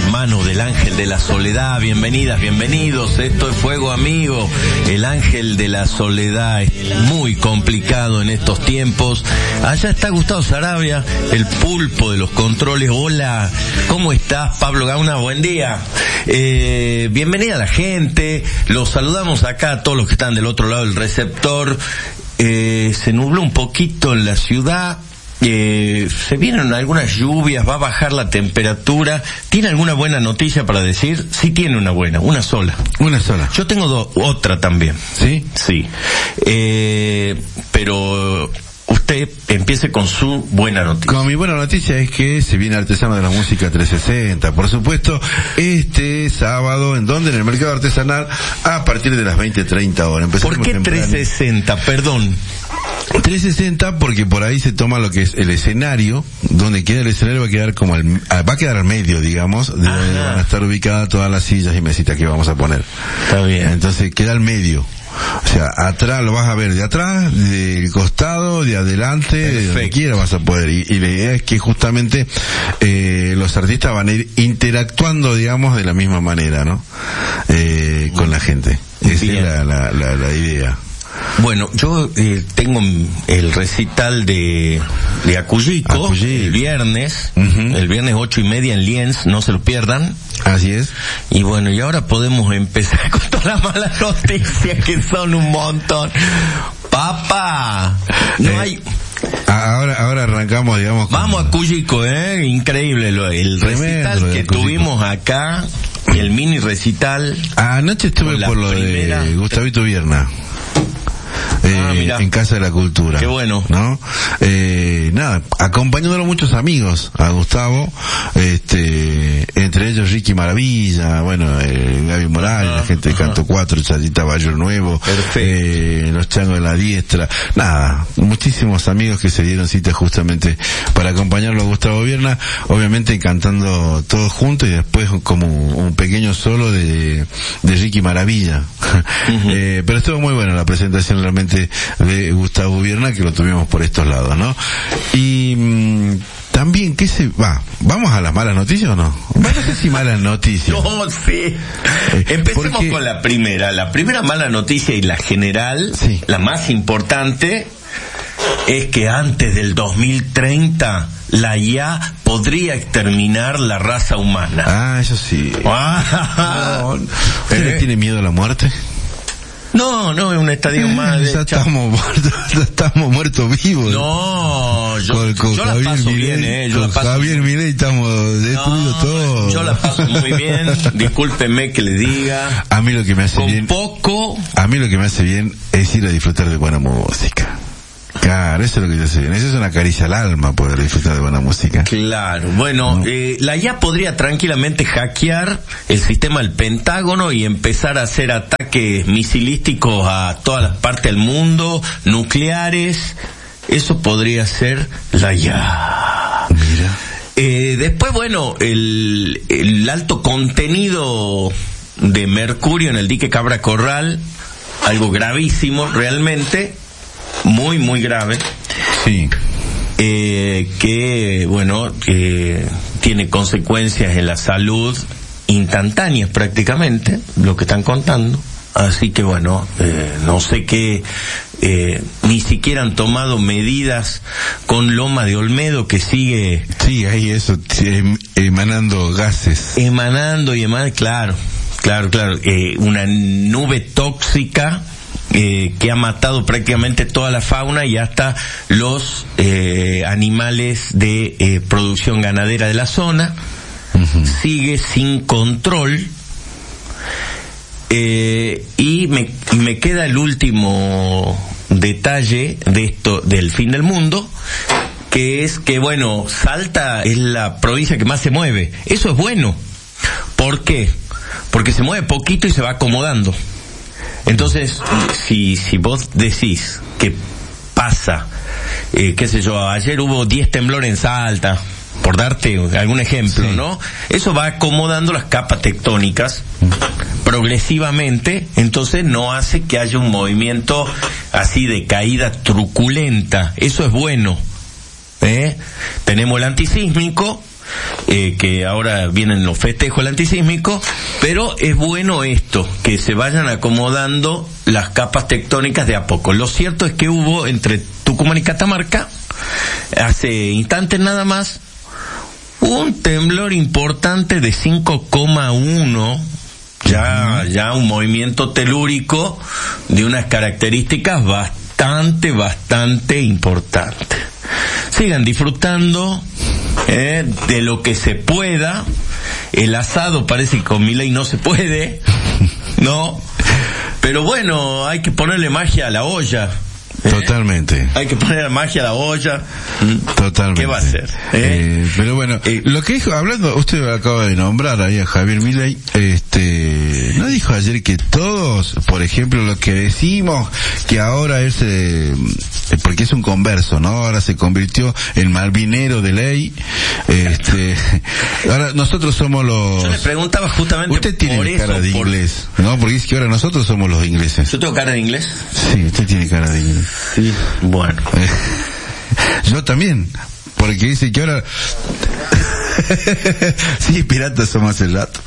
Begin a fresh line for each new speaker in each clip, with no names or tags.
manos del ángel de la soledad. Bienvenidas, bienvenidos. Esto es Fuego Amigo. El ángel de la soledad es muy complicado en estos tiempos. Allá está Gustavo Sarabia, el pulpo de los controles. Hola, ¿cómo estás, Pablo Gauna? Buen día. Bienvenida a la gente. Los saludamos acá a todos los que están del otro lado del receptor. Se nubló un poquito en la ciudad. Se vienen algunas lluvias, va a bajar la temperatura. ¿Tiene alguna buena noticia para decir? Sí, tiene una buena, una sola.
Una sola.
Yo tengo otra también.
¿Sí?
Sí. Pero usted empiece con su buena noticia.
Con mi buena noticia es que se viene Artesano de la Música 360, por supuesto, este sábado, ¿en dónde? En el mercado artesanal, a partir de las 20:30 horas.
¿Por qué 360? Perdón.
360 porque por ahí se toma lo que es el escenario, donde queda el escenario va a quedar como va a quedar al medio, digamos, de donde van a estar ubicadas todas las sillas y mesitas que vamos a poner.
Está bien.
Entonces queda al medio. O sea, atrás lo vas a ver de atrás, del costado, de adelante, de donde quiera vas a poder. Y la idea es que justamente los artistas van a ir interactuando, digamos, de la misma manera, ¿no? Con la gente. Esa es la idea.
Bueno, yo tengo el recital de Acullico el viernes, el viernes 8:30 en Lienz, no se lo pierdan.
Así es.
Y bueno, y ahora podemos empezar con todas las malas noticias, que son un montón. Papá, no hay...
Ahora arrancamos, digamos.
Vamos a Acullico, increíble el recital que tuvimos acá, el mini recital.
Anoche estuve por lo de Gustavito Vierna. En Casa de la Cultura.
Qué bueno.
¿No? Nada, acompañándolo muchos amigos a Gustavo, entre ellos Ricky Maravilla, Gaby Morales, la gente de Canto 4, Chayita Bayo Nuevo, los Changos de la Diestra, nada, muchísimos amigos que se dieron cita justamente para acompañarlo a Gustavo Vierna, obviamente cantando todos juntos y después como un pequeño solo de Ricky Maravilla. Pero estuvo muy buena la presentación realmente de Gustavo Vierna, que lo tuvimos por estos lados, ¿no? Y también, ¿vamos a las malas noticias o no? No sé si malas noticias.
No, sí. Empecemos con la primera. La primera mala noticia y la general, sí, la más importante, es que antes del 2030 la IA podría exterminar la raza humana.
Eso sí. ¿Usted le tiene miedo a la muerte?
No, es un estadio más.
Ya estamos muertos vivos.
No, yo la paso bien,
con Javier Milei estamos destruidos todos.
Yo la paso muy bien, discúlpeme que le diga.
A mí lo que me hace bien. A mí lo que me hace bien es ir a disfrutar de buena música. Claro, eso es lo que yo sé. Eso es una caricia al alma, poder disfrutar de buena música.
Claro, bueno, la IA podría tranquilamente hackear el sistema del Pentágono y empezar a hacer ataques misilísticos a todas las partes del mundo, nucleares. Eso podría ser la IA.
Mira.
Después, el alto contenido de mercurio en el dique Cabra Corral, algo gravísimo realmente. Muy, muy grave.
Sí.
Que tiene consecuencias en la salud instantáneas prácticamente, lo que están contando. Así que no sé qué, ni siquiera han tomado medidas con Loma de Olmedo, que sigue...
Sí, ahí eso, emanando gases.
Claro. Una nube tóxica que ha matado prácticamente toda la fauna y hasta los animales de producción ganadera de la zona. Sigue sin control. Y me queda el último detalle de esto del fin del mundo, que es que Salta es la provincia que más se mueve. Eso es bueno. ¿Por qué? Porque se mueve poquito y se va acomodando. Entonces, si vos decís que pasa, ayer hubo 10 temblores en Salta, por darte algún ejemplo, sí, ¿no? Eso va acomodando las capas tectónicas progresivamente, entonces no hace que haya un movimiento así de caída truculenta. Eso es bueno. Tenemos el antisísmico, que ahora vienen los festejos el antisísmico, pero es bueno esto, que se vayan acomodando las capas tectónicas de a poco. Lo cierto es que hubo entre Tucumán y Catamarca, hace instantes nada más, un temblor importante de 5,1, ya un movimiento telúrico de unas características bastante importantes. Sigan disfrutando de lo que se pueda. El asado parece que con Milei no se puede, ¿no? Pero bueno, hay que ponerle magia a la olla.
Totalmente.
Hay que poner magia a la olla.
Totalmente.
¿Qué va a hacer?
Pero bueno, lo que dijo, hablando, usted acaba de nombrar ahí a Javier Milei, ¿no dijo ayer que todos, por ejemplo, lo que decimos, que ahora es, porque es un converso, ¿no? Ahora se convirtió en malvinero de ley, ahora nosotros somos los...
Yo le preguntaba justamente
usted tiene
por
cara
eso,
de inglés, ¿no? Porque dice que ahora nosotros somos los ingleses.
¿Yo tengo cara de inglés?
Sí, usted tiene cara de inglés.
Sí, bueno.
Yo también, porque dice que ahora... sí, piratas somos hace rato.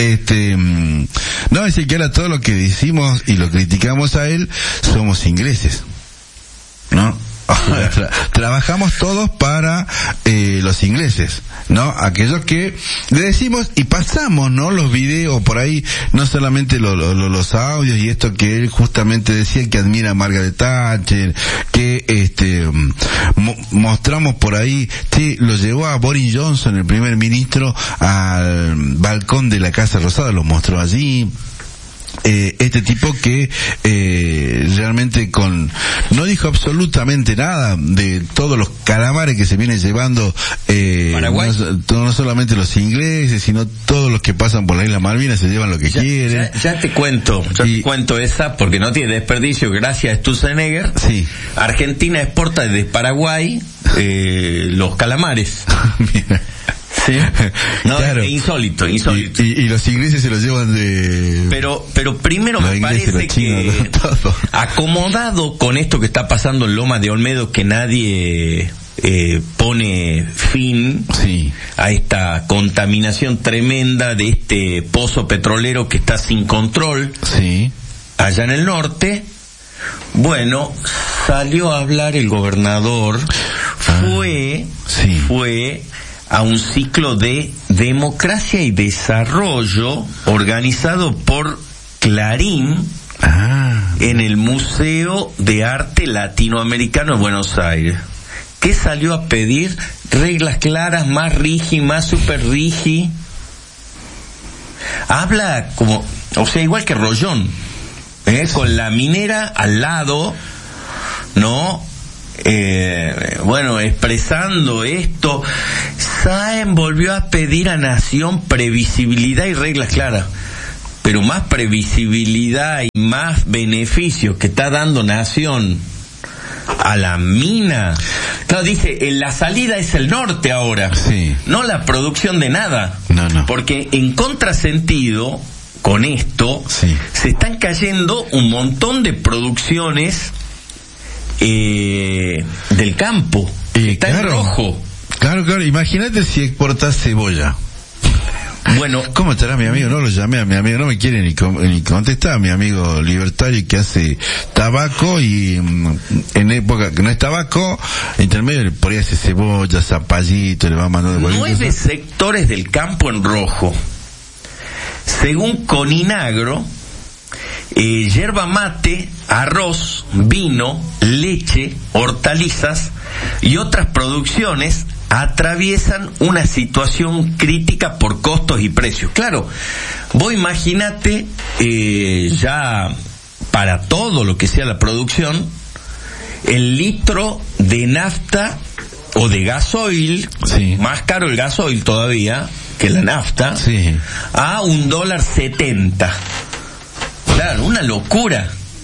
No, dice que ahora todo lo que decimos y lo criticamos a él, somos ingleses, ¿no? Trabajamos todos para los ingleses, ¿no? Aquellos que le decimos y pasamos, ¿no? Los videos por ahí, no solamente los audios y esto que él justamente decía que admira a Margaret Thatcher, que mostramos por ahí, lo llevó a Boris Johnson, el primer ministro, al balcón de la Casa Rosada, lo mostró allí. Este tipo que realmente no dijo absolutamente nada de todos los calamares que se vienen llevando no solamente los ingleses, sino todos los que pasan por la isla Malvinas se llevan lo que quieren.
Ya te cuento esa porque no tiene desperdicio. Gracias a Sturzenegger,
sí.
Argentina exporta desde Paraguay los calamares.
Mira.
Sí. No,
claro.
Insólito.
Y los ingleses se los llevan de...
Pero primero me parece que acomodado con esto que está pasando en Loma de Olmedo, que nadie pone fin a esta contaminación tremenda de este pozo petrolero que está sin control allá en el norte. Bueno, salió a hablar el gobernador, fue a un ciclo de democracia y desarrollo organizado por Clarín en el Museo de Arte Latinoamericano de Buenos Aires. ¿Qué salió a pedir? Reglas claras, más rígidas, más super rígidas. Habla como, o sea, igual que Rollón, con la minera al lado, ¿no? Bueno, expresando esto, Sáenz volvió a pedir a Nación previsibilidad y reglas claras, pero más previsibilidad y más beneficios que está dando Nación a la mina. Claro, dice, la salida es el norte ahora, no la producción de nada, porque en contrasentido con esto se están cayendo un montón de producciones del campo, está en rojo.
Claro, imagínate si exportas cebolla.
Bueno,
¿cómo estará mi amigo? No lo llamé a mi amigo, no me quiere ni contestar, mi amigo libertario que hace tabaco y en época que no es tabaco, intermedio le ponía ese cebolla, zapallito, le va mandando
9 sectores del campo en rojo. Según Coninagro, yerba mate, arroz, vino, leche, hortalizas y otras producciones atraviesan una situación crítica por costos y precios. Claro, vos imaginate ya para todo lo que sea la producción, el litro de nafta o de gasoil, más caro el gasoil todavía que la nafta, a $1.70. Claro, una locura.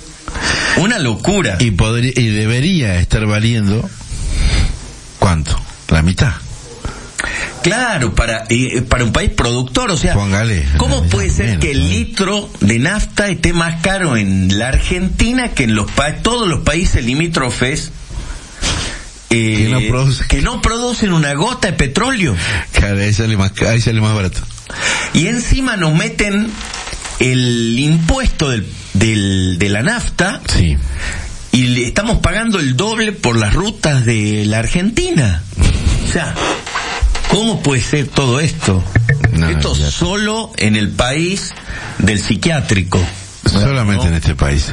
Y debería estar valiendo ¿cuánto? La mitad.
Claro, para un país productor, o sea,
póngale,
¿cómo puede ser que el litro de nafta esté más caro en la Argentina que en todos los países limítrofes que no producen una gota de petróleo.
Claro, ahí sale más barato.
Y encima nos meten el impuesto de la nafta.
Sí.
Y le estamos pagando el doble por las rutas de la Argentina. O sea, ¿cómo puede ser todo esto? Esto ya. Solo en el país del psiquiátrico.
Solamente ¿no? En este país.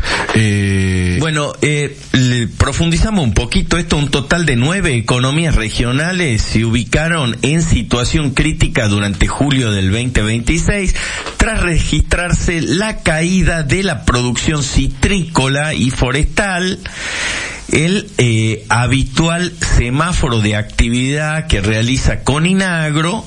Profundizamos un poquito esto. Un total de 9 economías regionales se ubicaron en situación crítica durante julio del 2026 tras registrarse la caída de la producción citrícola y forestal. El habitual semáforo de actividad que realiza Coninagro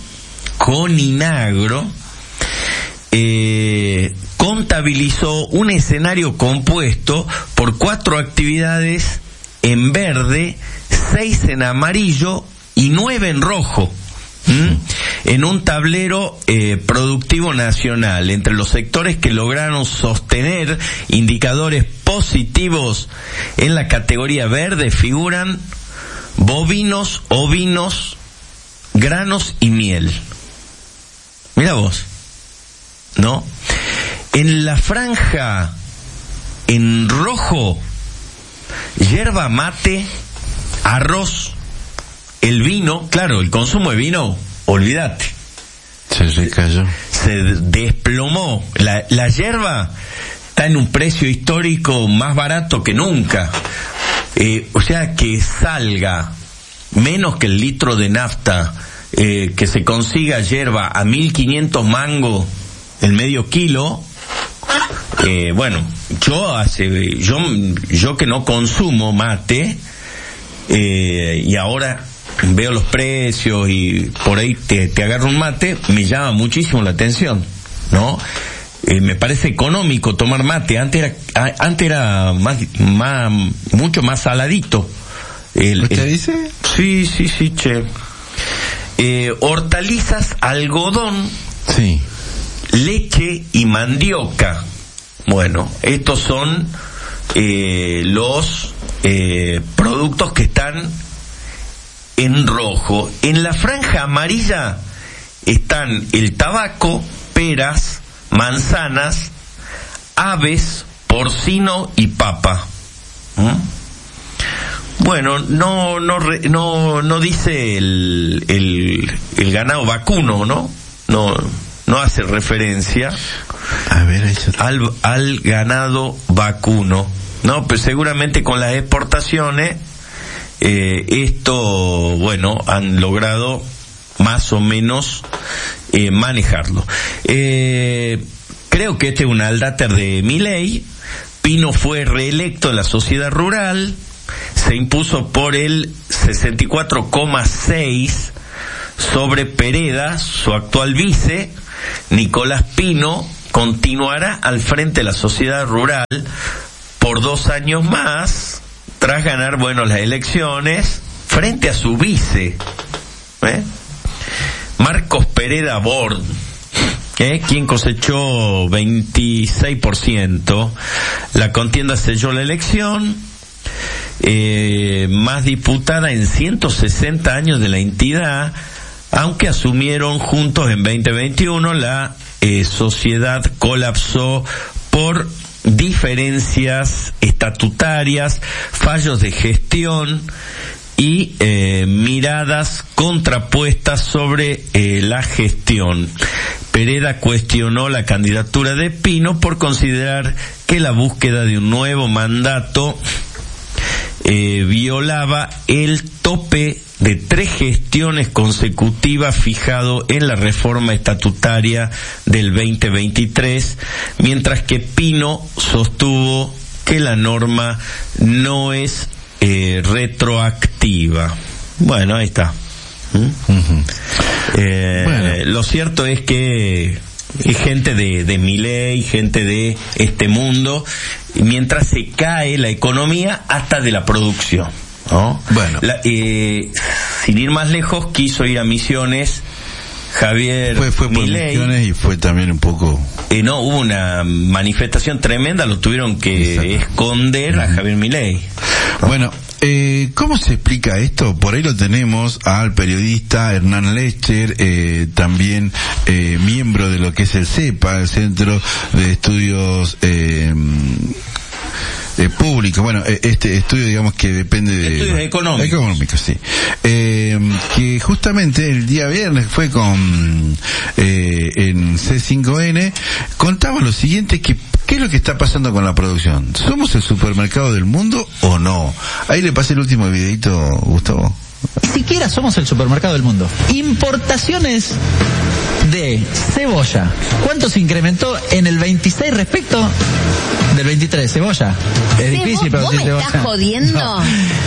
contabilizó un escenario compuesto por 4 actividades en verde, 6 en amarillo y 9 en rojo. En un tablero productivo nacional. Entre los sectores que lograron sostener indicadores positivos en la categoría verde figuran bovinos, ovinos, granos y miel. Mira vos, ¿no? En la franja en rojo, yerba mate, arroz, el vino, claro, el consumo de vino, olvídate.
Se recayó.
Se desplomó. La yerba está en un precio histórico más barato que nunca. O sea, que salga menos que el litro de nafta, que se consiga yerba a 1.500 mangos el medio kilo. Bueno, yo que no consumo mate, y ahora veo los precios y por ahí te agarro un mate, me llama muchísimo la atención, ¿no? Me parece económico tomar mate. Antes era mucho más saladito.
¿Usted dice?
Sí, che. Hortalizas, algodón,
sí,
leche y mandioca. Bueno, estos son los productos que están en rojo. En la franja amarilla están el tabaco, peras, manzanas, aves, porcino y papa. Bueno, no dice el ganado vacuno, ¿no? No hace referencia al ganado vacuno. No, pues seguramente con las exportaciones esto, bueno, han logrado más o menos manejarlo. Creo que este es un aldáter de Milei. Pino fue reelecto en la Sociedad Rural, se impuso por el 64,6 sobre Pereda, su actual vice. Nicolás Pino continuará al frente de la Sociedad Rural por 2 años más, tras ganar, las elecciones frente a su vice, Marcos Pereda Born, quien cosechó 26%. La contienda selló la elección más disputada en 160 años de la entidad, aunque asumieron juntos en 2021, la sociedad colapsó por diferencias estatutarias, fallos de gestión y miradas contrapuestas sobre la gestión. Pereda cuestionó la candidatura de Pino por considerar que la búsqueda de un nuevo mandato violaba el tope de 3 gestiones consecutivas fijado en la reforma estatutaria del 2023, mientras que Pino sostuvo que la norma no es retroactiva. Bueno, ahí está. Lo cierto es que es gente de Milei, gente de este mundo, mientras se cae la economía hasta de la producción, ¿no? Bueno, sin ir más lejos, quiso ir a Misiones Javier
fue
Milei,
por Misiones y fue también un poco
hubo una manifestación tremenda, lo tuvieron que esconder a Javier Milei.
Bueno, ¿Cómo se explica esto? Por ahí lo tenemos al periodista Hernán Lecher, también miembro de lo que es el CEPA, el Centro de Estudios público, bueno, este estudio digamos que depende de
estudios económicos,
sí, que justamente el día viernes fue con en C5N, contaba lo siguiente, que ¿qué es lo que está pasando con la producción? ¿Somos el supermercado del mundo o no? Ahí le pasé el último videito, Gustavo.
Ni siquiera somos el supermercado del mundo. Importaciones de cebolla, ¿cuánto se incrementó en el 26 respecto del 23? Cebolla. Es difícil producir cebolla.
¿Vos me estás jodiendo?
No.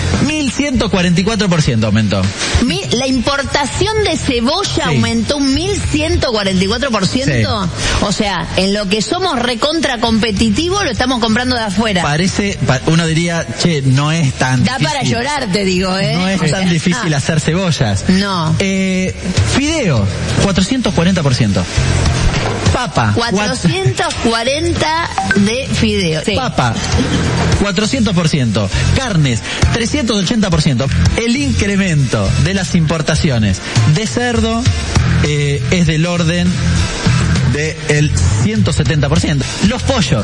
1144% aumentó.
La importación de cebolla aumentó un 1144%. Sí. O sea, en lo que somos recontra competitivos lo estamos comprando de afuera.
Uno diría, che, no es tan difícil.
Da para llorar, te digo,
No es tan difícil hacer cebollas.
No.
Fideo, 440%. Papa.
440 de fideo. Sí.
Papa, 400%. Carnes, 380%. El incremento de las importaciones de cerdo es del orden del 170%. Los pollos,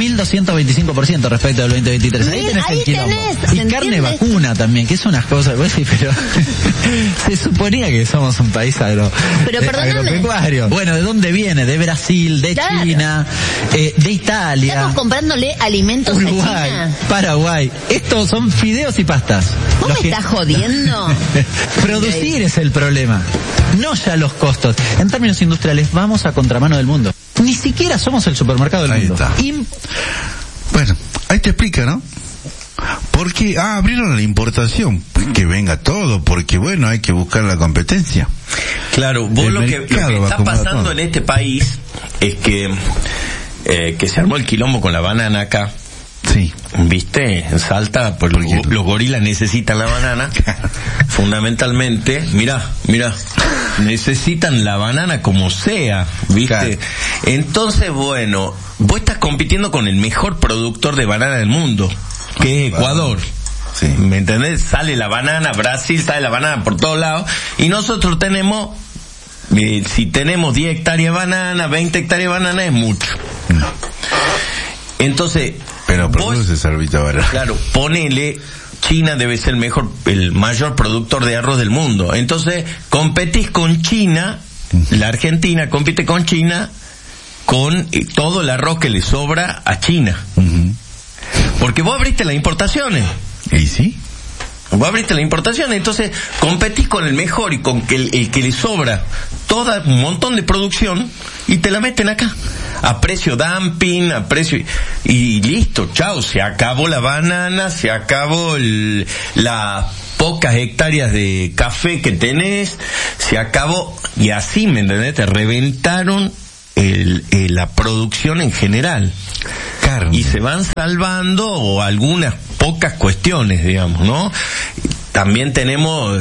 1225% respecto al 2023. Ahí tenés el quilombo. Y carne vacuna también, que es unas cosas, pues sí, pero se suponía que somos un país agropecuario. Bueno, ¿de dónde viene? De Brasil, de China, de Italia.
Estamos comprándole alimentos
Uruguay,
a China.
Paraguay. Estos son fideos y pastas.
¿Vos me estás jodiendo?
Producir es el problema, no ya los costos. En términos industriales, vamos a contramano del mundo. Ni siquiera somos el supermercado del mundo.
Bueno, ahí te explica, ¿no? Porque abrieron la importación, que venga todo, porque bueno, hay que buscar la competencia.
Claro, vos lo que está pasando en este país es que se armó el quilombo con la banana acá.
Sí.
¿Viste? En Salta, pues los gorilas necesitan la banana. Fundamentalmente, mirá, necesitan la banana como sea, ¿viste? Claro. Entonces, bueno, vos estás compitiendo con el mejor productor de banana del mundo, que es Ecuador.
Sí.
¿Me entendés? Sale la banana, Brasil sale la banana por todos lados, y nosotros tenemos, si tenemos 10 hectáreas de banana, 20 hectáreas de banana, es mucho. Entonces,
pero produce Salvita Barra.
Claro, ponele, China debe ser el mayor productor de arroz del mundo. Entonces, competís con China, la Argentina compite con China con todo el arroz que le sobra a China. Porque vos abriste las importaciones.
¿Y sí?
Vos abriste la importación, entonces competís con el mejor y con el que le sobra un montón de producción y te la meten acá a precio dumping, a precio y listo, chao, se acabó la banana, se acabó las pocas hectáreas de café que tenés, se acabó, y así, ¿me entendés? Te reventaron la producción en general. Carne. Y se van salvando algunas pocas cuestiones, digamos, ¿no? También tenemos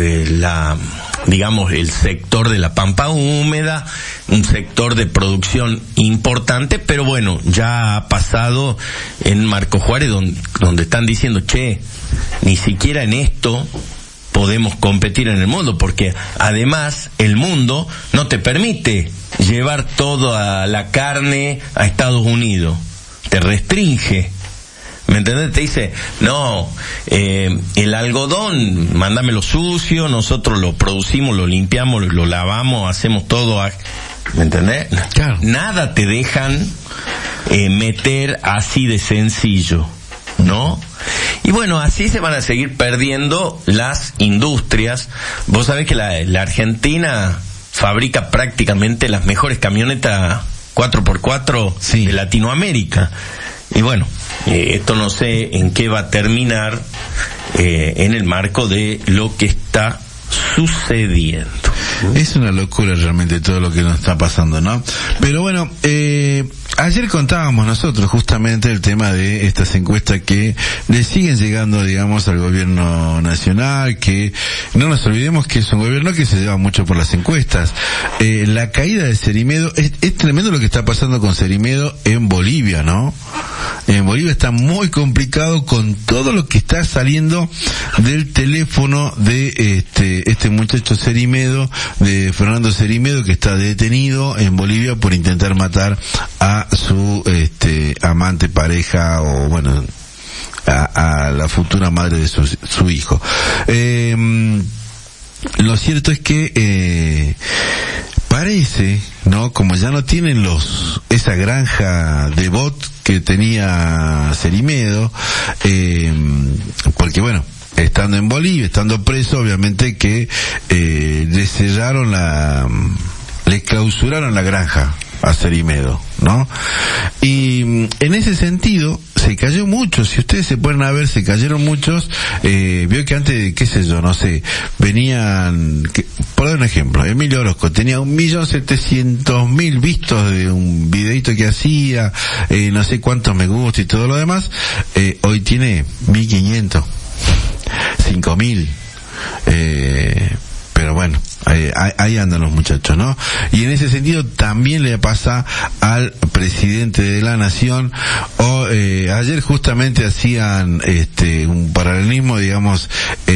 el sector de la pampa húmeda, un sector de producción importante, pero bueno, ya ha pasado en Marco Juárez donde están diciendo, che, ni siquiera en esto podemos competir en el mundo, porque además el mundo no te permite llevar toda la carne a Estados Unidos, te restringe. ¿Me entendés? Te dice, no, el algodón, mándamelo sucio, nosotros lo producimos, lo limpiamos, lo lavamos, hacemos todo. ¿Me entendés?
Claro.
Nada te dejan meter así de sencillo, ¿no? Y bueno, así se van a seguir perdiendo las industrias. Vos sabés que la Argentina fabrica prácticamente las mejores camionetas 4x4 de Latinoamérica. Y bueno, esto no sé en qué va a terminar en el marco de lo que está sucediendo.
Es una locura realmente todo lo que nos está pasando, ¿no? Pero bueno, ayer contábamos nosotros justamente el tema de estas encuestas que le siguen llegando, digamos, al gobierno nacional, que no nos olvidemos que es un gobierno que se lleva mucho por las encuestas. La caída de Cerimedo, es tremendo lo que está pasando con Cerimedo en Bolivia, ¿no? En Bolivia está muy complicado con todo lo que está saliendo del teléfono de este muchacho Cerimedo, de Fernando Cerimedo, que está detenido en Bolivia por intentar matar a su amante, pareja, o bueno, a la futura madre de su hijo. Lo cierto es que parece, ¿no? Como ya no tienen esa granja de bot que tenía Cerimedo, porque bueno, estando en Bolivia, estando preso, obviamente que le clausuraron la granja a Cerimedo, ¿no? Y en ese sentido se cayó mucho. Si ustedes se ponen a ver, se cayeron muchos. Vio que antes, qué sé yo, no sé, venían, por dar un ejemplo, Emilio Orozco tenía 1.700.000 vistos de un videito que hacía, no sé cuántos me gusta y todo lo demás. Hoy tiene 1.500, 5.000, pero bueno, ahí andan los muchachos, ¿no? Y en ese sentido también le pasa al presidente de la nación. Ayer justamente hacían un paralelismo, digamos,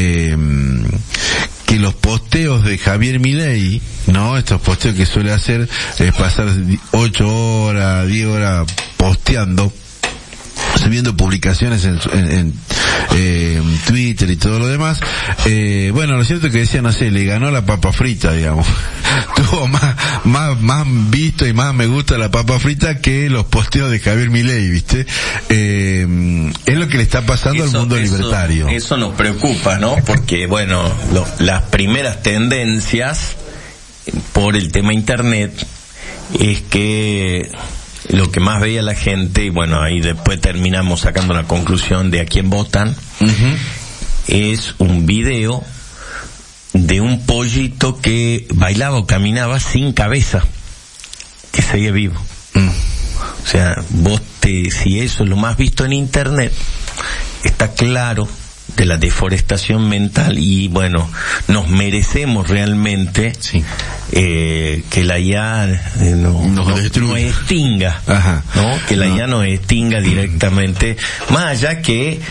que los posteos de Javier Milei, ¿no? Estos posteos que suele hacer es pasar 8 horas, 10 horas posteando, subiendo publicaciones en Twitter y todo lo demás. Bueno, lo cierto es que decía, no sé, le ganó la papa frita, digamos. Tuvo más visto y más me gusta la papa frita que los posteos de Javier Milei, ¿viste? Es lo que le está pasando al mundo libertario.
Eso nos preocupa, ¿no? Porque, bueno, las primeras tendencias por el tema internet es que lo que más veía la gente, y bueno, ahí después terminamos sacando la conclusión de a quién votan, es un video de un pollito que bailaba o caminaba sin cabeza, que seguía vivo. O sea, si eso es lo más visto en internet, está claro de la deforestación mental, y bueno, nos merecemos realmente que la IA nos extinga. Ajá. ¿No? Que la IA nos extinga directamente, más allá que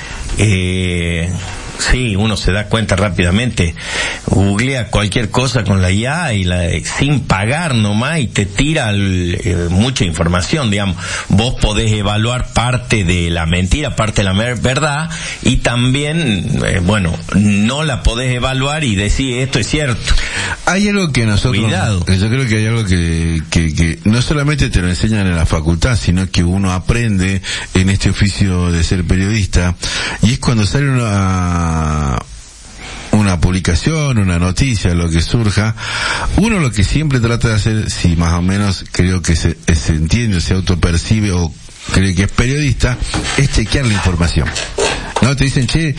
sí, uno se da cuenta rápidamente, googlea cualquier cosa con la IA y sin pagar nomás, y te tira mucha información, digamos. Vos podés evaluar parte de la mentira, parte de la verdad, y también, bueno, no la podés evaluar y decir esto es cierto.
Hay algo que nosotros, cuidado. Yo creo que hay algo que no solamente te lo enseñan en la facultad, sino que uno aprende en este oficio de ser periodista, y es cuando sale una publicación, una noticia, lo que surja, uno lo que siempre trata de hacer, si más o menos creo que se entiende, se autopercibe o cree que es periodista, es chequear la información. No, te dicen, che,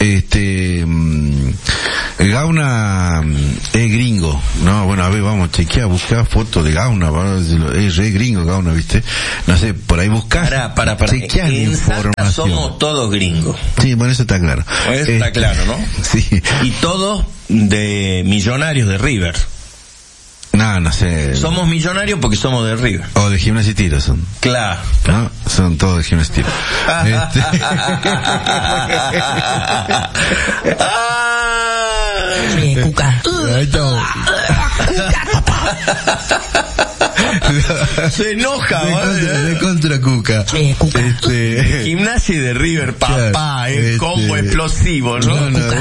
Gauna es gringo. No, bueno, a ver, vamos, chequear, buscar fotos de Gauna, es re gringo Gauna, ¿viste? No sé, por ahí buscás, chequear la información.
Somos todos gringos.
Sí, bueno, eso está claro.
Eso está claro, ¿no?
Sí.
Y todos de millonarios de River.
No sé.
Somos millonarios porque somos de River.
O de Gimnasia y Tiro son.
Claro.
¿No? Son todos de Gimnasia y Tiro.
Cuca.
Ahí está.
Se enoja,
de contra Cuca.
Cuca.
Gimnasia de River, papá, es combo explosivo, ¿no?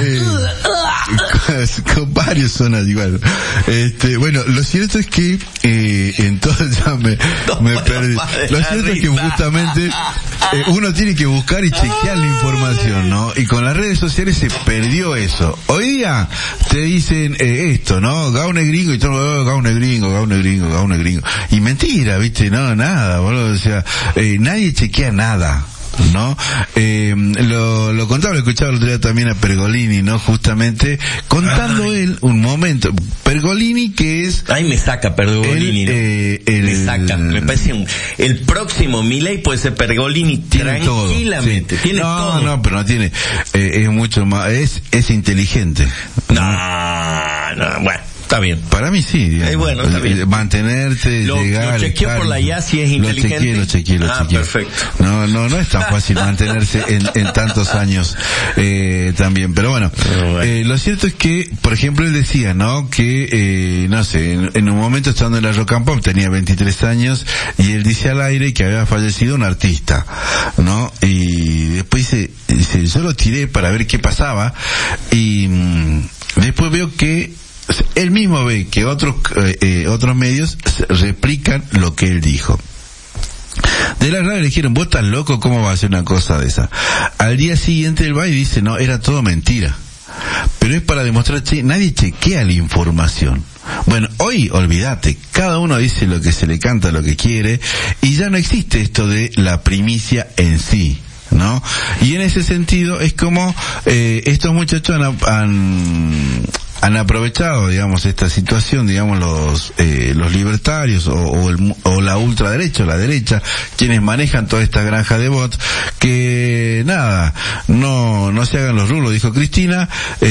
Con varios zonas igual. Bueno, lo cierto es que entonces ya me perdí. Lo cierto es que justamente uno tiene que buscar y chequear la información, ¿no? Y con las redes sociales se perdió eso. Hoy día te dicen esto, ¿no? Gauna es gringo y todo, Gauna es gringo, Gauna es gringo, Gauna es gringo. Y mentira, ¿viste? No, nada, boludo. O sea, nadie chequea nada. ¿no? Lo contaba, lo escuchaba el otro día también a Pergolini, ¿no? Justamente contando él un momento. Pergolini, que es...
Ahí me saca Pergolini, me saca. Me parece el próximo Milei puede ser Pergolini tranquilamente.
Sí.
Tiene todo.
No, pero no tiene. Es mucho más. Es inteligente.
No, bueno. Está bien.
Para mí sí.
Bueno, está bien.
Mantenerte, llegar.
Lo chequeó por la IA si es inteligente.
Lo chequeé.
Perfecto.
No es tan fácil mantenerse en tantos años también. Pero bueno, lo cierto es que, por ejemplo, él decía, ¿no? Que, no sé, en un momento estando en la Rock and Pop tenía 23 años y él dice al aire que había fallecido un artista, ¿no? Y después dice, yo lo tiré para ver qué pasaba y después veo que él mismo ve que otros medios replican lo que él dijo. De la radio le dijeron, vos estás loco, ¿cómo va a hacer una cosa de esa? Al día siguiente él va y dice, no, era todo mentira. Pero es para demostrar, nadie chequea la información. Bueno, hoy, olvídate, cada uno dice lo que se le canta, lo que quiere, y ya no existe esto de la primicia en sí, ¿no? Y en ese sentido es como estos muchachos han aprovechado, digamos, esta situación, digamos, los libertarios o la ultraderecha o la derecha, quienes manejan toda esta granja de bots, que nada, no se hagan los rulos, dijo Cristina,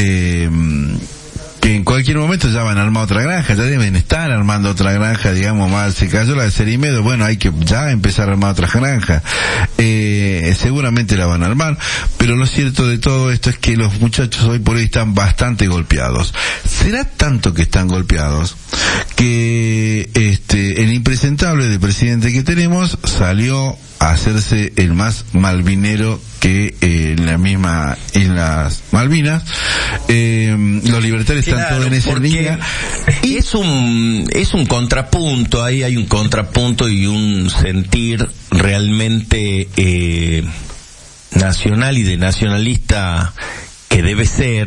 que en cualquier momento ya van a armar otra granja, ya deben estar armando otra granja, digamos, mal se cayó la de Cerimedo, bueno, hay que ya empezar a armar otra granja, seguramente la van a armar, pero lo cierto de todo esto es que los muchachos hoy por hoy están bastante golpeados. Será tanto que están golpeados que el impresentable de presidente que tenemos salió a hacerse el más malvinero que en las Malvinas. Los libertarios están todos en esa línea.
Y es un contrapunto, ahí hay un contrapunto y un sentir realmente nacional y de nacionalista que debe ser,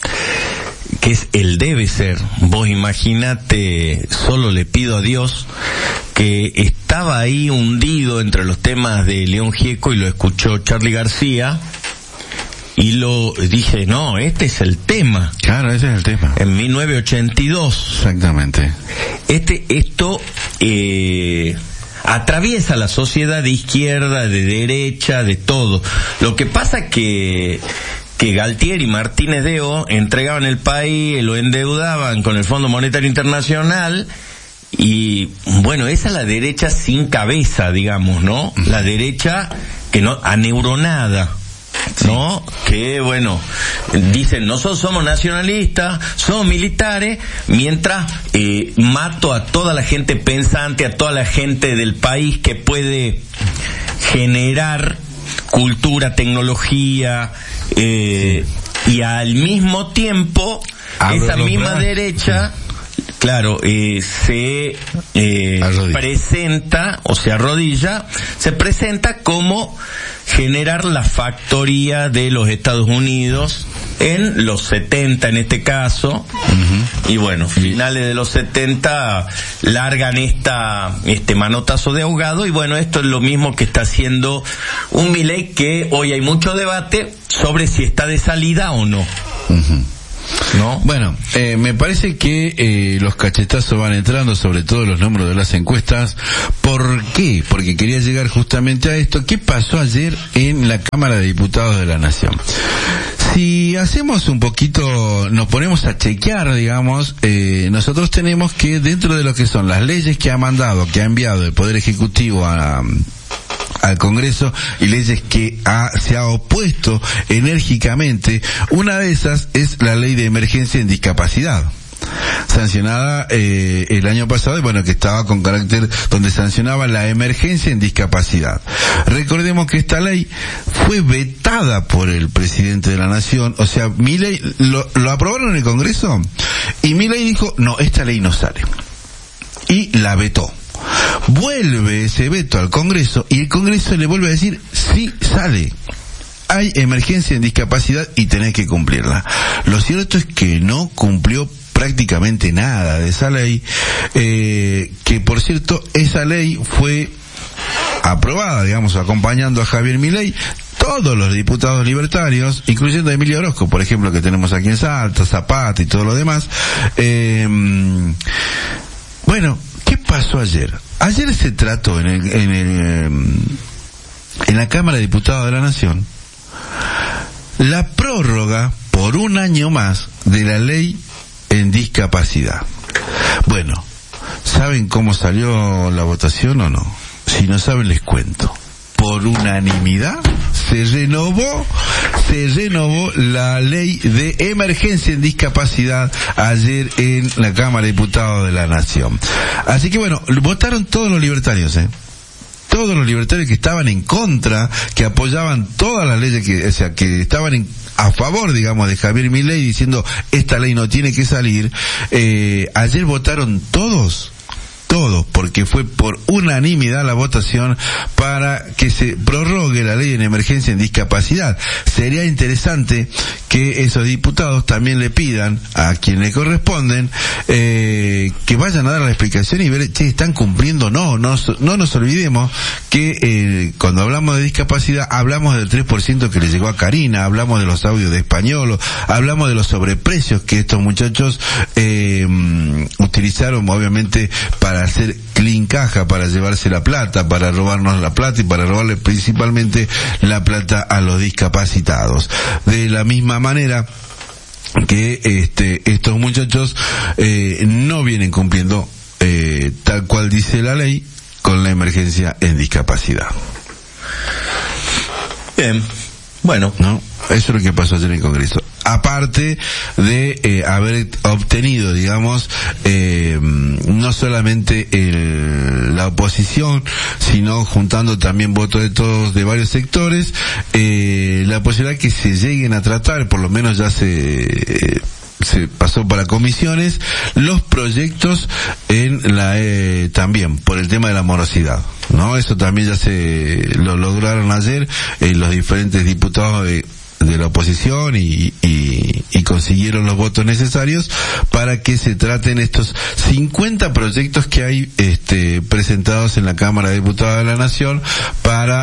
que es el debe ser. Vos imaginate, solo le pido a Dios, que estaba ahí hundido entre los temas de León Gieco y lo escuchó Charly García y lo dije, no, este es el tema.
Claro, ese es el tema.
En 1982.
Exactamente.
Esto atraviesa la sociedad de izquierda, de derecha, de todo. Lo que pasa que Galtieri y Martínez Deo entregaban el país, lo endeudaban con el Fondo Monetario Internacional y, bueno, esa es la derecha sin cabeza, digamos, ¿no? La derecha que no, aneuronada, ¿no? Que, bueno, dicen, nosotros somos nacionalistas, somos militares, mientras mato a toda la gente pensante, a toda la gente del país que puede generar cultura, tecnología, y al mismo tiempo esa misma derecha, claro, se presenta o se arrodilla, se presenta como generar la factoría de los Estados Unidos en los 70 en este caso, y bueno, finales de los 70 largan este manotazo de ahogado, y bueno, esto es lo mismo que está haciendo un Milei, que hoy hay mucho debate sobre si está de salida o no. ¿No?
Bueno, me parece que los cachetazos van entrando, sobre todo los números de las encuestas. ¿Por qué? Porque quería llegar justamente a esto. ¿Qué pasó ayer en la Cámara de Diputados de la Nación? Si hacemos un poquito, nos ponemos a chequear, digamos, nosotros tenemos que, dentro de lo que son las leyes que ha enviado el Poder Ejecutivo al Congreso, y leyes que se ha opuesto enérgicamente, una de esas es la Ley de Emergencia en Discapacidad, sancionada el año pasado, y bueno, que estaba con carácter donde sancionaba la emergencia en discapacidad. Recordemos que esta ley fue vetada por el presidente de la Nación, o sea, Milei lo aprobaron en el Congreso y Milei dijo, no, esta ley no sale, y la vetó. Vuelve ese veto al Congreso y el Congreso le vuelve a decir, sí, sale. Hay emergencia en discapacidad y tenés que cumplirla. Lo cierto es que no cumplió prácticamente nada de esa ley, que por cierto, esa ley fue aprobada, digamos, acompañando a Javier Milei, todos los diputados libertarios, incluyendo a Emilio Orozco, por ejemplo, que tenemos aquí en Salta, Zapata y todo lo demás. Bueno, ¿qué pasó ayer? Ayer se trató en la Cámara de Diputados de la Nación la prórroga por un año más de la ley en discapacidad. Bueno, ¿saben cómo salió la votación o no? Si no saben, les cuento. Por unanimidad se renovó la ley de emergencia en discapacidad ayer en la Cámara de Diputados de la Nación. Así que bueno, votaron todos los libertarios, todos los libertarios que estaban en contra, que apoyaban todas las leyes, que estaban a favor, digamos, de Javier Milei, diciendo esta ley no tiene que salir. Ayer votaron todos, porque fue por unanimidad la votación para que se prorrogue la ley en emergencia en discapacidad. Sería interesante que esos diputados también le pidan a quien le corresponden que vayan a dar la explicación y ver si están cumpliendo o no. No nos olvidemos que cuando hablamos de discapacidad hablamos del 3% que le llegó a Karina, hablamos de los audios de Españolo, hablamos de los sobreprecios que estos muchachos utilizaron, obviamente, para hacer clean caja, para llevarse la plata, para robarnos la plata y para robarle principalmente la plata a los discapacitados. De la misma manera que estos muchachos no vienen cumpliendo tal cual dice la ley con la emergencia en discapacidad.
Bien, bueno,
¿no? Eso es lo que pasó ayer en el Congreso. Aparte de haber obtenido, digamos, no solamente la oposición, sino juntando también votos de todos, de varios sectores, la posibilidad que se lleguen a tratar, por lo menos ya se pasó para comisiones, los proyectos en la también por el tema de la morosidad, ¿no? Eso también ya se lo lograron ayer los diferentes diputados de la oposición y consiguieron los votos necesarios para que se traten estos 50 proyectos que hay presentados en la Cámara de Diputados de la Nación para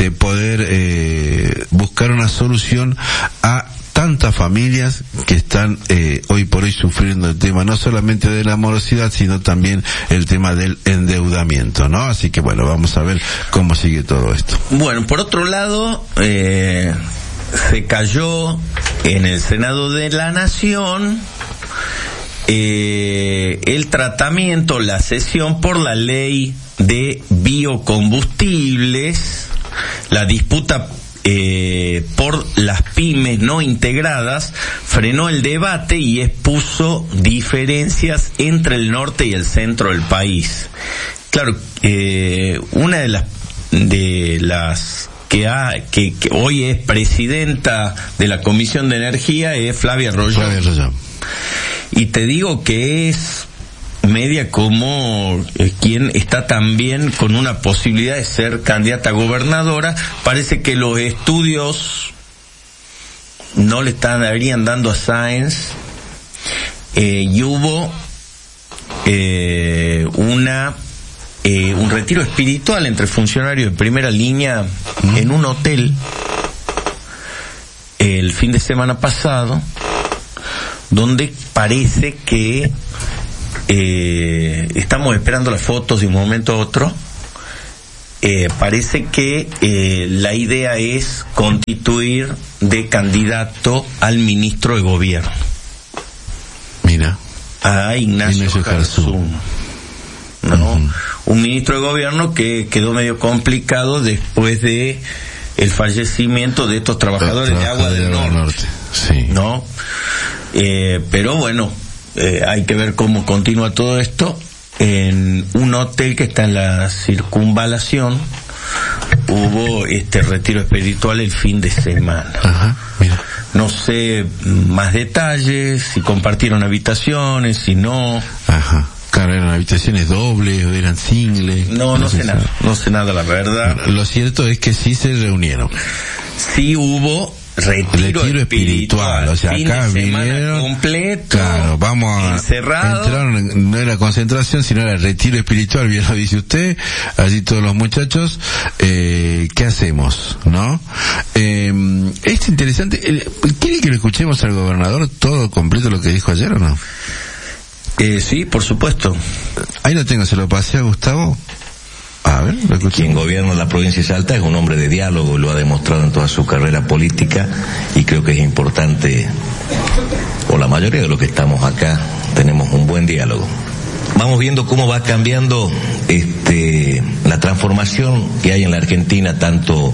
poder buscar una solución a tantas familias que están hoy por hoy sufriendo el tema no solamente de la morosidad, sino también el tema del endeudamiento, ¿no? Así que bueno, vamos a ver cómo sigue todo esto.
Bueno, por otro lado, se cayó en el Senado de la Nación el tratamiento, la sesión por la ley de biocombustibles, la disputa por las pymes no integradas frenó el debate y expuso diferencias entre el norte y el centro del país. Claro, una de las que hoy es presidenta de la Comisión de Energía es Flavia Rollón. Y te digo que es media como quien está también con una posibilidad de ser candidata a gobernadora. Parece que los estudios no le estarían dando a Sáenz, y hubo un retiro espiritual entre funcionarios de primera línea en un hotel el fin de semana pasado, donde parece que estamos esperando las fotos de un momento a otro. Parece que la idea es constituir de candidato al ministro de gobierno.
Mira.
A Ignacio Jarzún. ¿No? Un ministro de gobierno que quedó medio complicado después de el fallecimiento de estos trabajadores de Agua del Norte.
Sí.
¿No? Pero bueno, hay que ver cómo continúa todo esto. En un hotel que está en la Circunvalación hubo retiro espiritual el fin de semana.
Ajá, mira.
No sé más detalles, si compartieron habitaciones, si no.
Ajá. Claro, ¿eran habitaciones dobles o eran singles?
No sé nada, la verdad.
Bueno, lo cierto es que sí se reunieron.
Sí hubo
retiro espiritual. O sea, acá vinieron
completo,
claro, vamos a entraron, no era concentración, sino era retiro espiritual, bien lo dice usted, allí todos los muchachos. ¿Qué hacemos? ¿No? Es interesante. ¿Quiere que lo escuchemos al gobernador todo completo lo que dijo ayer o no?
Sí, por supuesto.
Ahí lo tengo, se lo pasé a Gustavo. A ver,
quien gobierna la provincia de Salta es un hombre de diálogo, lo ha demostrado en toda su carrera política, y creo que es importante, o la mayoría de los que estamos acá tenemos un buen diálogo. Vamos viendo cómo va cambiando la transformación que hay en la Argentina, tanto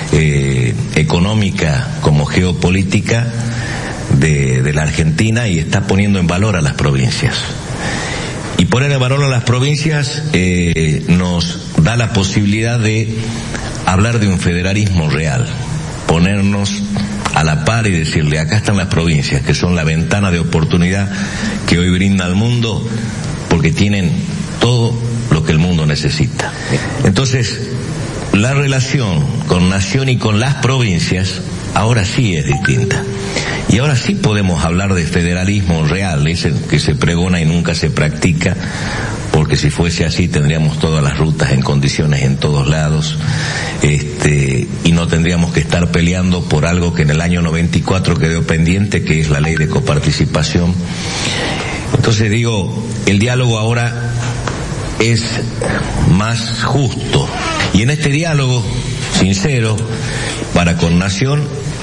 económica como geopolítica de la Argentina, y está poniendo en valor a las provincias. Y poner en valor a las provincias nos da la posibilidad de hablar de un federalismo real, ponernos a la par y decirle, acá están las provincias, que son la ventana de oportunidad que hoy brinda al mundo, porque tienen todo lo que el mundo necesita. Entonces, la relación con Nación y con las provincias ahora sí es distinta. Y ahora sí podemos hablar de federalismo real, ese que se pregona y nunca se practica, porque si fuese así tendríamos todas las rutas en condiciones en todos lados, y no tendríamos que estar peleando por algo que en el año 94 quedó pendiente, que es la ley de coparticipación. Entonces digo, el diálogo ahora es más justo, y en este diálogo sincero para con Nación,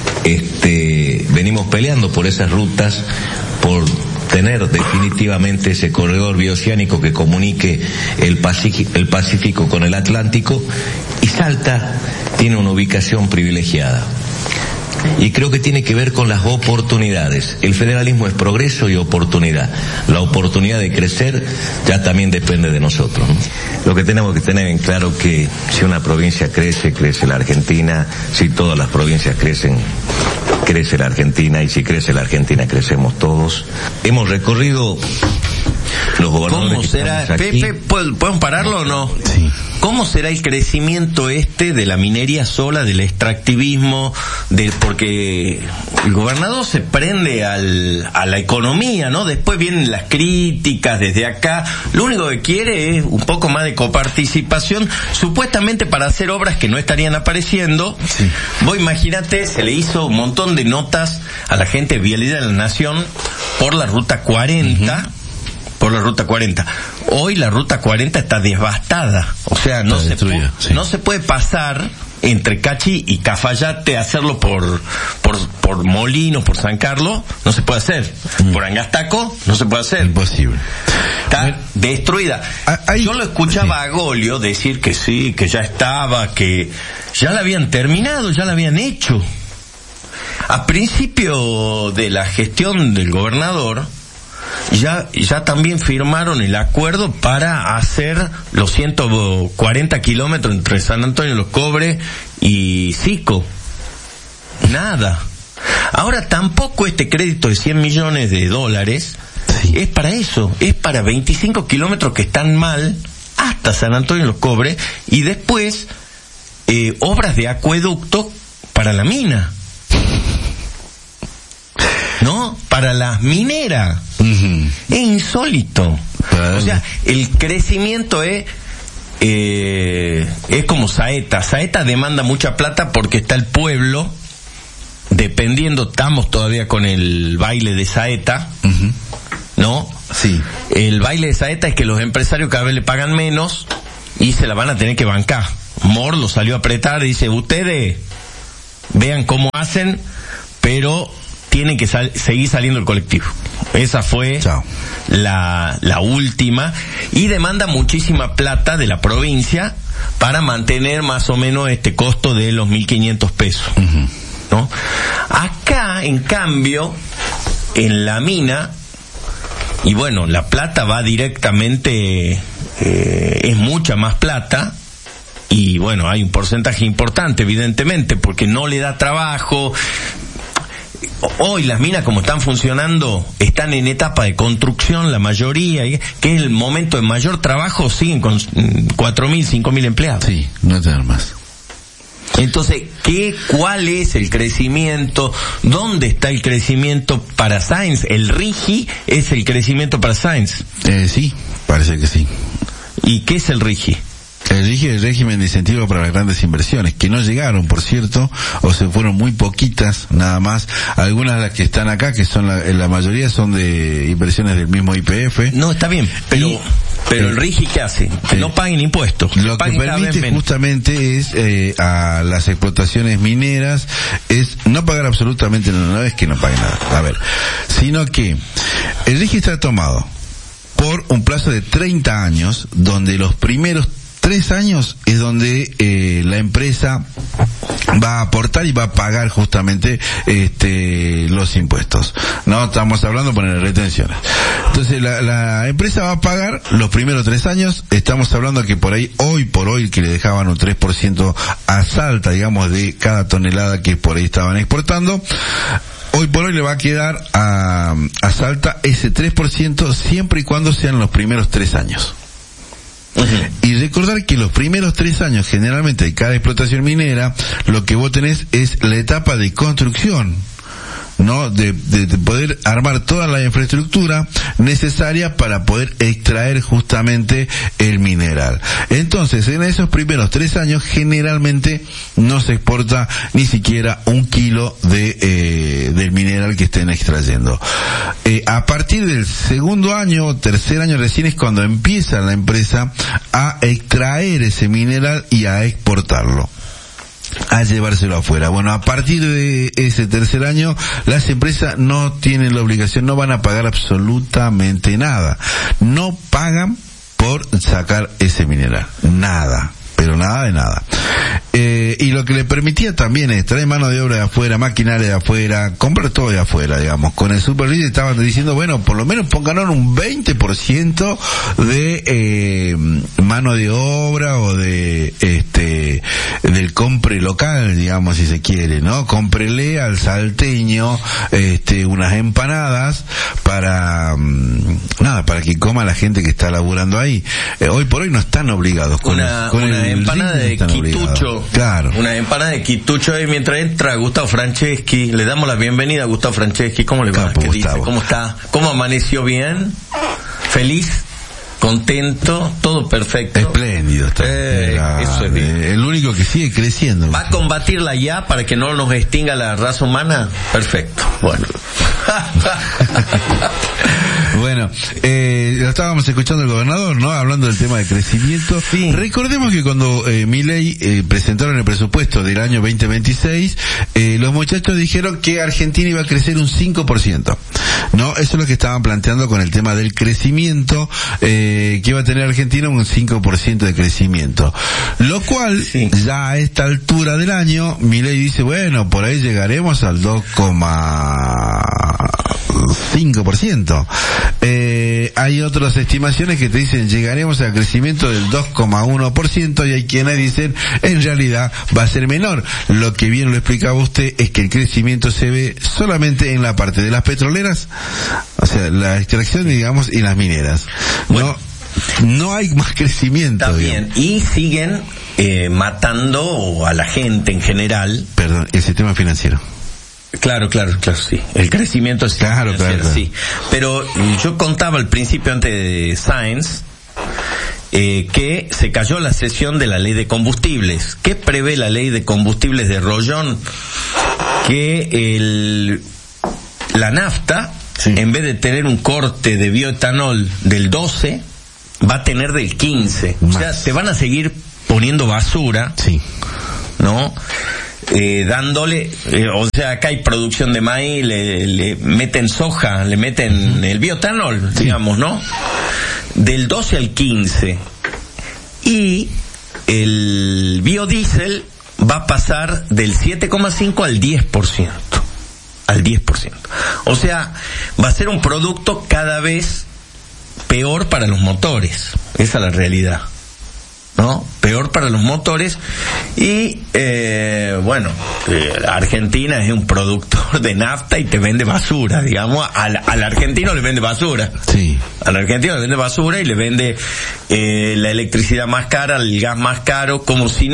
venimos peleando por esas rutas, por tener definitivamente ese corredor bioceánico que comunique el Pacífico con el Atlántico, y Salta tiene una ubicación privilegiada. Y creo que tiene que ver con las oportunidades. El federalismo es progreso y oportunidad. La oportunidad de crecer ya también depende de nosotros, ¿no? Lo que tenemos que tener en claro que si una provincia crece, crece la Argentina. Si todas las provincias crecen, crece la Argentina. Y si crece la Argentina, crecemos todos. Hemos recorrido los gobernadores.
¿Cómo será, Pepe? ¿Podemos pararlo o no?
Sí.
¿Cómo será el crecimiento de la minería sola, del extractivismo, porque el gobernador se prende a la economía, ¿no? Después vienen las críticas desde acá. Lo único que quiere es un poco más de coparticipación, supuestamente para hacer obras que no estarían apareciendo.
Sí.
Vos imagínate, se le hizo un montón de notas a la gente de Vialidad de la Nación por la Ruta 40. Por la Ruta 40. Hoy la Ruta 40 está devastada. O sea, no se puede pasar entre Cachi y Cafayate, hacerlo por Molinos, por San Carlos, no se puede hacer. Por Angastaco, no se puede hacer.
Imposible.
Está destruida. Yo lo escuchaba a Golio decir que sí, que ya estaba, que ya la habían terminado, ya la habían hecho. A principio de la gestión del gobernador, ya también firmaron el acuerdo para hacer los 140 kilómetros entre San Antonio de los Cobres y Sico. Nada. Ahora tampoco este crédito de $100 millones es para eso, es para 25 kilómetros que están mal hasta San Antonio de los Cobres, y después obras de acueducto para la mina, ¿no? Para las mineras. Es insólito. O sea, el crecimiento es como Saeta. Saeta demanda mucha plata porque está el pueblo dependiendo. Estamos todavía con el baile de Saeta, ¿no?
Sí.
El baile de Saeta es que los empresarios cada vez le pagan menos y se la van a tener que bancar. Mor lo salió a apretar y dice, ustedes vean cómo hacen, pero tienen que seguir saliendo el colectivo. Esa fue la última, y demanda muchísima plata de la provincia para mantener más o menos este costo de los 1.500 pesos, ¿no? Acá, en cambio, en la mina, y bueno, la plata va directamente, es mucha más plata. Y bueno, hay un porcentaje importante, evidentemente, porque no le da trabajo. Hoy las minas, como están funcionando, están en etapa de construcción la mayoría, que es el momento de mayor trabajo, siguen con 4.000, 5.000 empleados.
Sí, no tener más.
Entonces, ¿Cuál es el crecimiento? ¿Dónde está el crecimiento para Sainz? ¿El RIGI es el crecimiento para Sainz?
Sí, parece que sí.
¿Y qué es el RIGI?
El RIGI es el régimen de incentivo para las grandes inversiones, que no llegaron, por cierto, o se fueron muy poquitas, nada más. Algunas de las que están acá, que son la mayoría son de inversiones del mismo YPF.
No, está bien, pero el RIGI, ¿qué hace? Que no paguen impuestos.
Lo que permite justamente es a las explotaciones mineras es no pagar absolutamente nada, no es que no paguen nada, a ver, sino que el RIGI está tomado por un plazo de 30 años, donde los primeros 3 años es donde la empresa va a aportar y va a pagar justamente los impuestos. No estamos hablando de poner retenciones. Entonces la empresa va a pagar los primeros 3 años. Estamos hablando que por ahí, hoy por hoy, que le dejaban un 3% a Salta, digamos, de cada tonelada que por ahí estaban exportando. Hoy por hoy le va a quedar a Salta ese 3% siempre y cuando sean los primeros 3 años. Uh-huh. Y recordar que los primeros 3 años generalmente de cada explotación minera, lo que vos tenés es la etapa de construcción, ¿no? De poder armar toda la infraestructura necesaria para poder extraer justamente el mineral. Entonces, en esos primeros 3 años generalmente no se exporta ni siquiera 1 kilo del mineral que estén extrayendo. A partir del segundo año o tercer año recién es cuando empieza la empresa a extraer ese mineral y a exportarlo, a llevárselo afuera. Bueno, a partir de ese tercer año, las empresas no tienen la obligación, no van a pagar absolutamente nada. No pagan por sacar ese mineral. Nada. Pero nada de nada. Y lo que le permitía también es traer mano de obra de afuera, maquinaria de afuera, comprar todo de afuera, digamos. Con el Super RIGI estaban diciendo, bueno, por lo menos pónganos un 20% de mano de obra o de del compre local, digamos, si se quiere, ¿no? Cómprele al salteño unas empanadas para para que coma la gente que está laburando ahí. Hoy por hoy no están obligados con
una empanada de quitucho.
Claro.
Una empanada de quitucho, y mientras entra Gustavo Franceschi, le damos la bienvenida a Gustavo Franceschi. ¿Cómo le va? ¿Qué dice? ¿Cómo está? ¿Cómo amaneció? ¿Bien? ¿Feliz? ¿Contento? ¿Todo perfecto?
Espléndido está.
Eso es bien.
El único que sigue creciendo.
¿Va a combatirla ya para que no nos extinga la raza humana? Perfecto. Bueno.
Bueno, lo estábamos escuchando el gobernador, ¿no? Hablando del tema de crecimiento. Sí. Recordemos que cuando Milei presentaron el presupuesto del año 2026, los muchachos dijeron que Argentina iba a crecer un 5%. ¿No? Eso es lo que estaban planteando con el tema del crecimiento, que iba a tener Argentina un 5% de crecimiento. Lo cual, ya a esta altura del año, Milei dice, bueno, por ahí llegaremos al 2,5%. Hay otras estimaciones que te dicen llegaremos al crecimiento del 2,1%, y hay quienes dicen en realidad va a ser menor. Lo que bien lo explicaba usted es que el crecimiento se ve solamente en la parte de las petroleras, o sea, la extracción, digamos, y las mineras. Bueno, no hay más crecimiento.
Está bien. Y siguen matando a la gente en general.
Perdón, el sistema financiero.
Claro, sí. El crecimiento es
claro.
Sí. Pero yo contaba al principio, antes de Sainz, que se cayó la sesión de la ley de combustibles. ¿Qué prevé la ley de combustibles de Rollón? Que la nafta, en vez de tener un corte de bioetanol del 12, va a tener del 15. O sea, se van a seguir poniendo basura, ¿no? Dándole, o sea, acá hay producción de maíz, le meten soja, le meten el bioetanol, digamos, ¿no? Del 12 al 15. Y el biodiesel va a pasar del 7,5 al 10%. Al 10%. O sea, va a ser un producto cada vez peor para los motores. Esa es la realidad, ¿no? Peor para los motores. Y Argentina es un productor de nafta y te vende basura, digamos. Al argentino le vende basura.
Sí.
Al argentino le vende basura y le vende la electricidad más cara, el gas más caro, como si no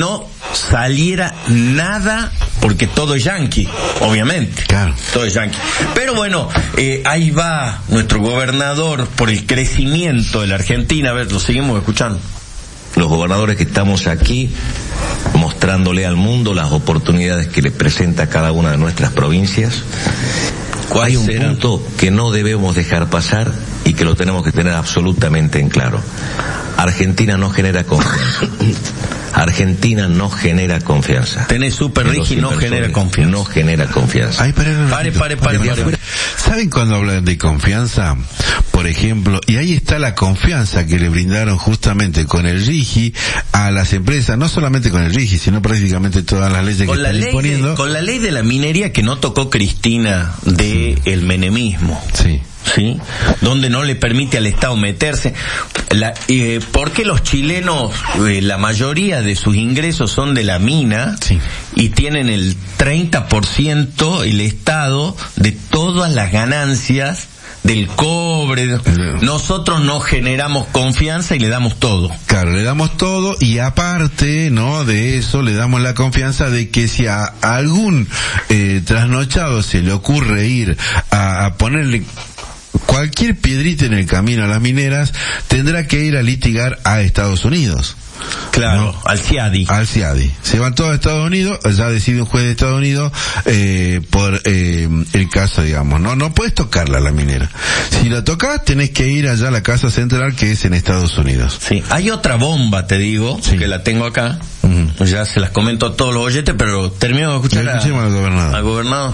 saliera nada, porque todo es yanqui, obviamente.
Claro.
Todo es yanqui. Pero bueno, ahí va nuestro gobernador por el crecimiento de la Argentina. A ver, lo seguimos escuchando.
Los gobernadores que estamos aquí, mostrándole al mundo las oportunidades que le presenta cada una de nuestras provincias. Hay un punto que no debemos dejar pasar y que lo tenemos que tener absolutamente en claro. Argentina no genera confianza. Argentina no genera confianza.
Tenés Super Rigi, no genera confianza.
No genera confianza.
Ay, pare. ¿Saben cuando hablan de confianza? Por ejemplo, y ahí está la confianza que le brindaron justamente con el RIGI a las empresas, no solamente con el RIGI, sino prácticamente todas las leyes que están imponiendo.
Con la ley de la minería que no tocó Cristina de el menemismo.
Sí.
¿Sí? Donde no le permite al Estado meterse. ¿Por qué los chilenos, la mayoría de sus ingresos son de la mina?
Sí.
Y tienen el 30% el Estado de todas las ganancias del cobre? Nosotros no generamos confianza y le damos todo.
Claro, le damos todo, y aparte, ¿no?, de eso le damos la confianza de que si a algún trasnochado se le ocurre ir a ponerle cualquier piedrita en el camino a las mineras, tendrá que ir a litigar a Estados Unidos.
Claro,
¿no?
Al CIADI.
Se van todos a Estados Unidos, ya decide un juez de Estados Unidos por el caso, digamos. No puedes tocarla a la minera. Si la tocas, tenés que ir allá a la casa central, que es en Estados Unidos.
Sí, hay otra bomba, te digo,
sí,
que la tengo acá. Ya se las comento a todos los oyentes, pero termino de escuchar al gobernador.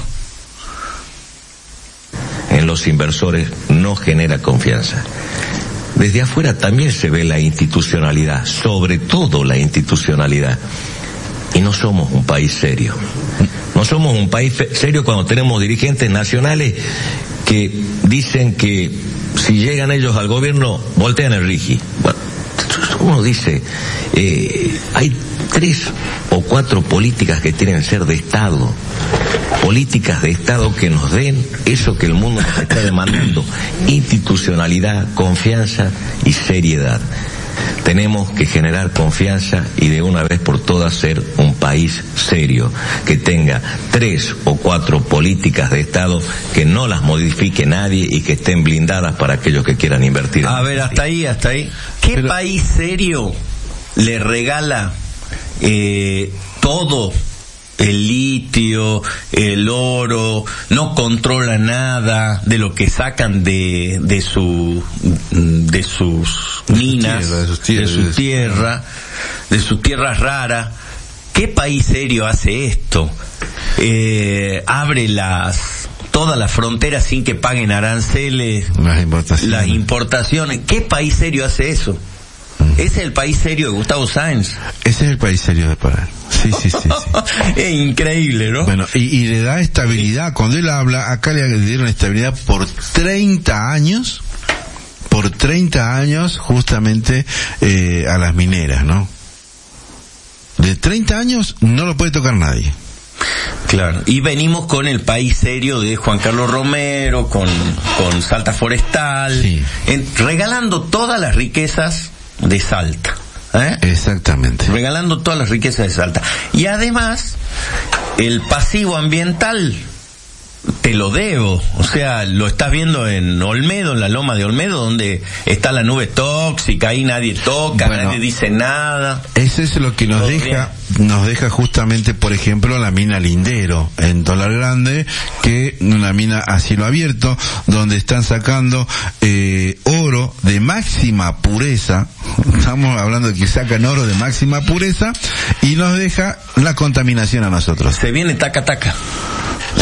En los inversores no genera confianza. Desde afuera también se ve la institucionalidad, sobre todo la institucionalidad. Y no somos un país serio. No somos un país serio cuando tenemos dirigentes nacionales que dicen que si llegan ellos al gobierno, voltean el RIGI. Bueno, uno dice, hay 3 o 4 políticas que tienen que ser de Estado. Políticas de Estado que nos den eso que el mundo nos está demandando: institucionalidad, confianza y seriedad. Tenemos que generar confianza y de una vez por todas ser un país serio, que tenga 3 o 4 políticas de Estado, que no las modifique nadie y que estén blindadas para aquellos que quieran invertir.
A ver, hasta ahí. ¿Qué país serio le regala todo? El litio, el oro, no controla nada de lo que sacan de sus minas, de su tierra, de sus tierras raras. ¿Qué país serio hace esto? Abre todas las fronteras sin que paguen aranceles, las importaciones. ¿Qué país serio hace eso? Ese es el país serio de Gustavo Sáenz.
Ese es el país serio de Pará. Sí.
Es increíble, ¿no?
Bueno, y le da estabilidad. Cuando él habla, acá le dieron estabilidad por 30 años. Por 30 años, justamente, a las mineras, ¿no? De 30 años no lo puede tocar nadie.
Claro, y venimos con el país serio de Juan Carlos Romero, con Salta Forestal,
sí,
regalando todas las riquezas de Salta.
Exactamente.
Regalando todas las riquezas de Salta. Y además, el pasivo ambiental te lo debo. O sea, lo estás viendo en Olmedo, en la loma de Olmedo, donde está la nube tóxica, ahí nadie toca, bueno, nadie dice nada.
Eso es lo que nos deja justamente, por ejemplo, la mina Lindero, en Tolar Grande, que una mina a cielo abierto, donde están sacando oro de máxima pureza. Estamos hablando de que sacan oro de máxima pureza y nos deja la contaminación a nosotros.
Se viene taca.